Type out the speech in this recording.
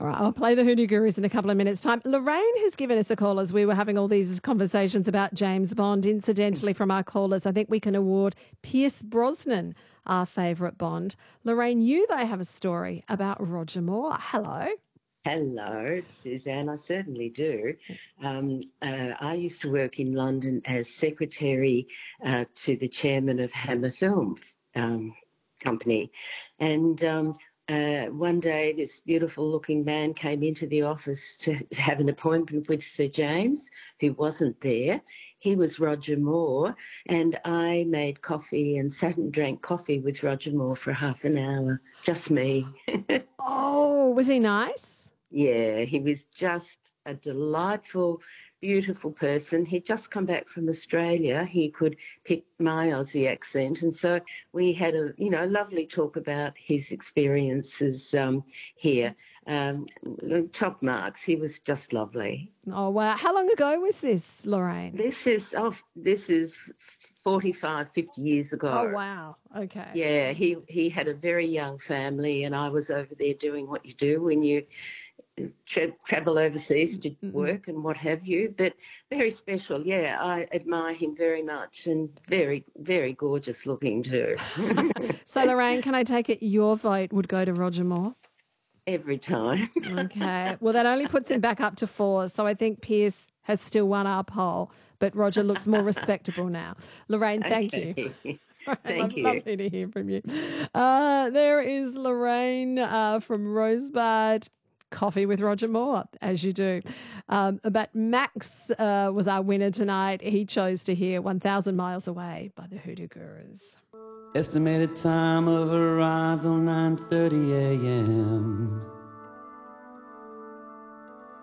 All right, I'll play the Hoodoo Gurus in a couple of minutes' time. Lorraine has given us a call as we were having all these conversations about James Bond. Incidentally, from our callers, I think we can award Pierce Brosnan our favourite Bond. Lorraine, they have a story about Roger Moore. Hello. Hello, Suzanne. I certainly do. I used to work in London as secretary to the chairman of Hammer Film Company. And one day, this beautiful-looking man came into the office to have an appointment with Sir James, who wasn't there. He was Roger Moore, and I made coffee and sat and drank coffee with Roger Moore for half an hour, just me. Oh, was he nice? Yeah, he was just a delightful, beautiful person. He'd just come back from Australia. He could pick my Aussie accent. And so we had a lovely talk about his experiences here. Top marks. He was just lovely. Oh, wow. How long ago was this, Lorraine? This is 45, 50 years ago. Oh, wow. Okay. Yeah, he had a very young family, and I was over there doing what you do when you travel overseas to work and what have you, but very special. Yeah, I admire him very much, and very, very gorgeous looking too. So, Lorraine, can I take it your vote would go to Roger Moore? Every time. Okay. Well, that only puts him back up to 4, so I think Pierce has still won our poll, but Roger looks more respectable now. Lorraine, thank you. Thank you. Lovely to hear from you. There is Lorraine from Rosebud. Coffee with Roger Moore, as you do. But Max was our winner tonight. He chose to hear 1,000 Miles Away by the Hoodoo Gurus. Estimated time of arrival 9:30 a.m.